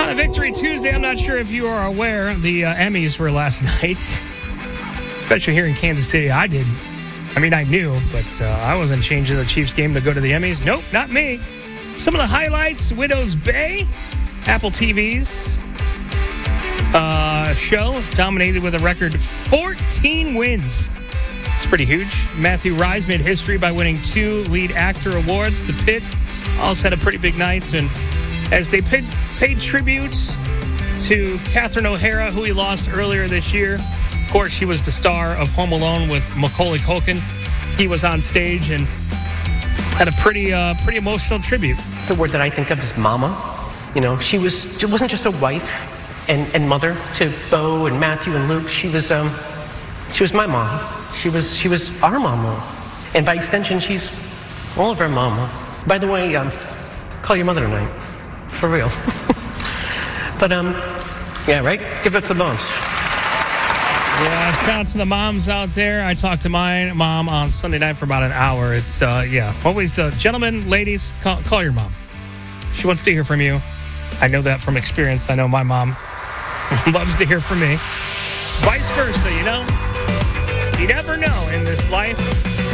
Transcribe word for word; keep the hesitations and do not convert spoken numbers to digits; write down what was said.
On a Victory Tuesday, I'm not sure if you are aware, the uh, Emmys were last night, especially here in Kansas City. I didn't. I mean, I knew, but uh, I wasn't changing the Chiefs game to go to the Emmys. Nope, not me. Some of the highlights, Widow's Bay, Apple T V's uh, show, dominated with a record fourteen wins. It's pretty huge. Matthew Rhys made history by winning two lead actor awards. The Pit also had a pretty big night, and as they paid, paid tribute to Catherine O'Hara, who he lost earlier this year. Of course, she was the star of Home Alone with Macaulay Culkin. He was on stage and had a pretty uh, pretty emotional tribute. The word that I think of is mama. You know, she was she wasn't just a wife and, and mother to Bo and Matthew and Luke. She was um she was my mom. She was she was our mama, and by extension, she's all of our mama. By the way, um, call your mother tonight. For real. But, um, yeah, right? Give it to the moms. Yeah, shout out to the moms out there. I talked to my mom on Sunday night for about an hour. It's, uh, yeah, always, uh, gentlemen, ladies, call, call your mom. She wants to hear from you. I know that from experience. I know my mom loves to hear from me. Vice versa, you know? You never know in this life.